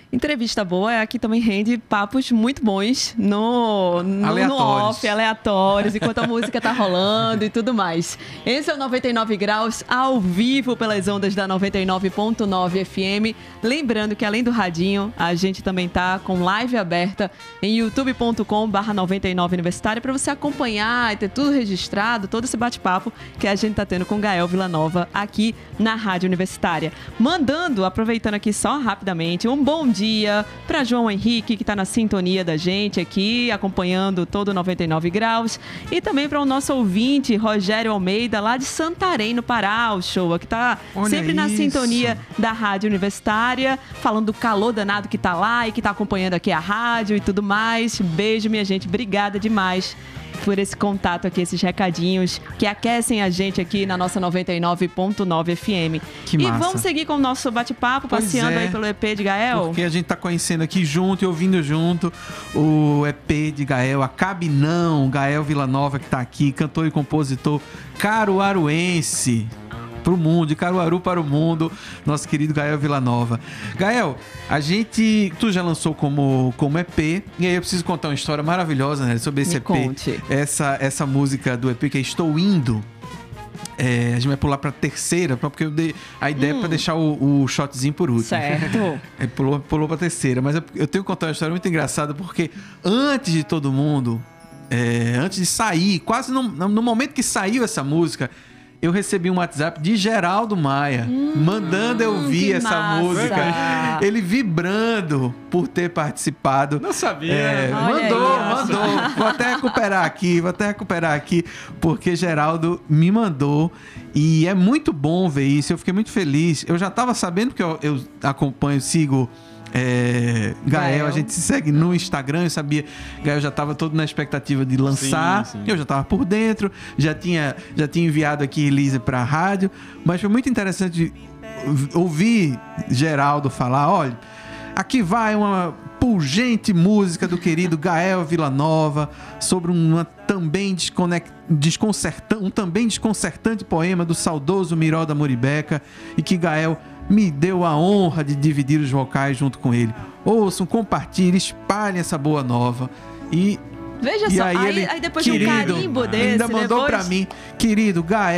Entrevista boa é a que também rende papos muito bons no off, aleatórios, enquanto a música tá rolando e tudo mais. Esse é o 99 Graus, ao vivo pelas ondas da 99.9 FM. Lembrando que além do radinho, a gente também tá com live aberta em youtube.com/99 Universitária para você acompanhar e ter tudo registrado, todo esse bate-papo que a gente tá tendo com Gael Villanova aqui na Rádio Universitária. Aproveitando aqui só rapidamente, um bom dia para João Henrique, que está na sintonia da gente aqui, acompanhando todo o 99 Graus, e também para o nosso ouvinte, Rogério Almeida, lá de Santarém, no Pará, o show, que está sempre na sintonia da Rádio Universitária, falando do calor danado que está lá e que está acompanhando aqui a rádio e tudo mais. Beijo, minha gente, obrigada demais por esse contato aqui, esses recadinhos que aquecem a gente aqui na nossa 99.9 FM. Que massa. E vamos seguir com o nosso bate-papo, passeando aí pelo EP de Gael. Porque a gente tá conhecendo aqui junto e ouvindo junto o EP de Gael, Acabe Não, Gael Villanova, que tá aqui, cantor e compositor caruaruense. Pro mundo, de Caruaru para o mundo, nosso querido Gael Villanova. Gael, tu já lançou como EP, e aí eu preciso contar uma história maravilhosa, né, sobre esse EP. Conte. Essa música do EP que é Estou Indo. A gente vai pular pra terceira, porque eu dei a ideia pra deixar o shotzinho por último. Certo. Pulou pra terceira, mas eu tenho que contar uma história muito engraçada, porque antes de todo mundo, antes de sair, quase no momento que saiu essa música, eu recebi um WhatsApp de Geraldo Maia, mandando eu ouvir essa massa. música. Ele vibrando por ter participado. Não sabia. Mandou. Vou até recuperar aqui, porque Geraldo me mandou. E é muito bom ver isso. Eu fiquei muito feliz. Eu já estava sabendo, porque eu acompanho, sigo Gael, a gente se segue no Instagram. Eu sabia, Gael já estava todo na expectativa de lançar. Sim. Eu já estava por dentro, já tinha enviado aqui release para a rádio, mas foi muito interessante ouvir Geraldo falar: olha, aqui vai uma pungente música do querido Gael Villanova sobre um também desconcertante poema do saudoso Miró da Muribeca, e que Gael me deu a honra de dividir os vocais junto com ele. Ouçam, compartilhem, espalhem essa boa nova. Veja só, aí depois de um carimbo desse, ainda mandou pra mim, querido Gael,